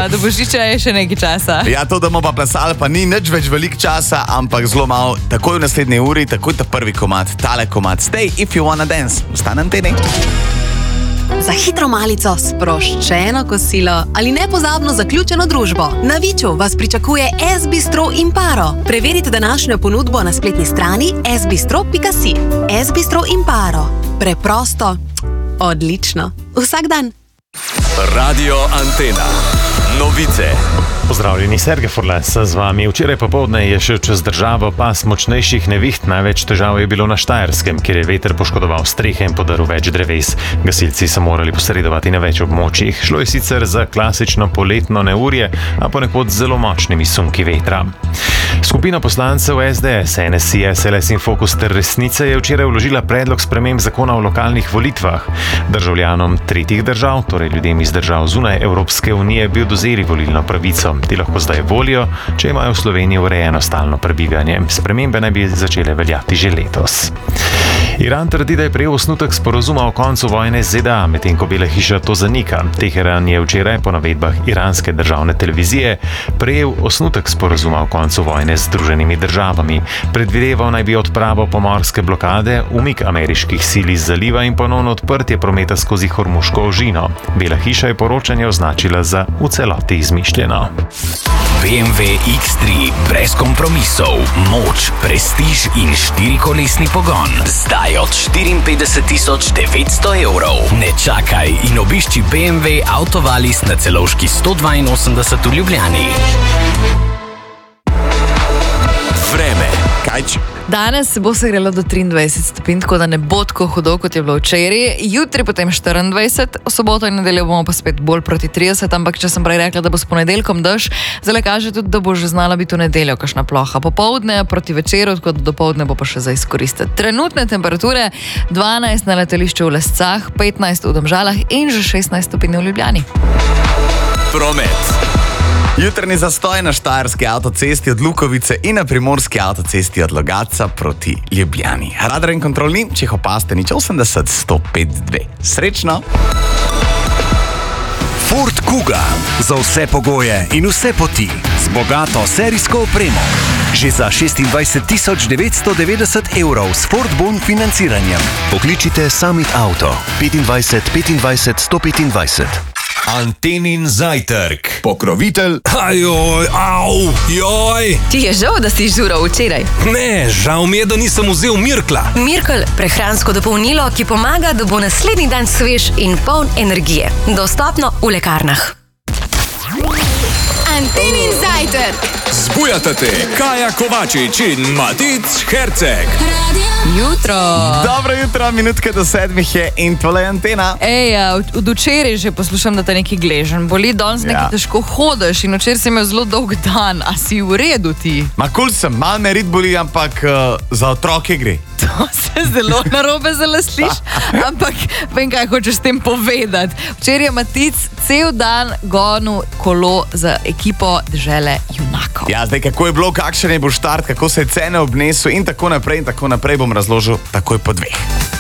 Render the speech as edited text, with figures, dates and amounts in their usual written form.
do Božiča je še nekaj časa. Ja, to, da bomo pa plesali, pa ni nič več veliko časa, ampak zelo malo. Takoj v naslednji uri, takoj ta prvi komad, tale komad. Stay if you wanna dance. Ostanem tedni. Za hitro malico, sproščeno kosilo ali nepozabno zaključeno družbo. Na Viču vas pričakuje S-bistro in Paro. Preverite današnjo ponudbo na spletni strani sbistro.si. S-bistro in Paro. Preprosto, odlično. Vsak dan. Radio Antena. Novice. Pozdravljeni, Sergej Furlas z vami. Včeraj popoldne je šel čez državo pas močnejših neviht. Največ težav je bilo na Štajerskem, kjer je veter poškodoval strehe in podaril več dreves. Gasilci so morali posredovati na več območjih. Šlo je sicer za klasično poletno neurje, a ponekod z zelo močnimi sunki vetra. Skupina poslancev SDS, NSI, SLS in Fokus ter Resnice je včeraj vložila predlog sprememb zakona o lokalnih volitvah. Državljanom tretjih držav, torej ljudem iz držav zunaj Evropske unije, bi odvzeli volilno pravico. Ti lahko zdaj volijo, če imajo v Sloveniji urejeno stalno prebivanje. Spremembe naj bi začele veljati že letos. Iran trdi, da je prejel osnutek sporazuma o koncu vojne z ZDA, medtem ko Bela hiša to zanika. Teheran je včeraj po navedbah iranske državne televizije prejel osnutek sporazuma o koncu vojne z Združenimi državami. Predvideval naj bi odpravo pomorske blokade, umik ameriških sil iz zaliva in ponovno odprtje prometa skozi Hormuško ožino. Bela hiša je poročanje označila za v celoti izmišljeno. BMW X3 brez kompromisov, moč, prestiž in štirikolesni pogon. Zdaj od 54.900 evrov. Ne čakaj in obišči BMW Autovalis na Celovški 182 v Ljubljani. Vreme. Kajč? Danes se bo segrelo do 23 stopinj, tako da ne bo tako hudo, kot je bilo včeraj. Jutri potem 24, v soboto in nedeljo bomo pa spet bolj proti 30, ampak če sem prej rekla, da bo s ponedeljkom dež, zdaj kaže tudi, da bo že znala biti v nedeljo kakšna ploha. Popoldne proti večeru, tako da dopoldne bo pa še za izkoristiti. Trenutne temperature 12 na letališču v Lescah, 15 v Domžalah in že 16 stopinj v Ljubljani. Promet. Jutrni zastoj na štajerski avtocesti od Lukovice in na primorski avtocesti od Logatca proti Ljubljani. Radar in kontrolni, če jih opaste, nič 80 105 2. Srečno! Ford Kuga. Za vse pogoje in vse poti. Z bogato serijsko opremo. Že za 26.990 evrov s Ford Bon financiranjem. Pokličite Summit Auto 25 25 125. Antenin zajtrk. Pokrovitelj. Ajoj, au, joj. Ti je žal, da si žural včeraj? Ne, žal mi je, da nisem vzel Mirkla. Mirkel, prehransko dopolnilo, ki pomaga, da bo naslednji dan svež in poln energije. Dostopno v lekarnah. Antenin zajtrk. Zbujate te Kaja Kovačič in Matic Herceg. Jutro! Dobro jutro, minutke do 7 je in tole je Antena. Ej, od včeraj že poslušam, da te neki gležen boli, danes nekaj težko hodiš in včeraj si imel zelo dolg dan. A si v redu ti? Ma kul sem, mal me rit boli, ampak za otroke gre. To se zelo narobe sliši, ampak vem, kaj hočeš s tem povedati. Včeraj je Matic cel dan gonil kolo za ekipo Dežele junakov. Ja, zdaj kako je bilo, kakšen je bil štart, kako se je cene obnesel in tako naprej bom razložil takoj po 2.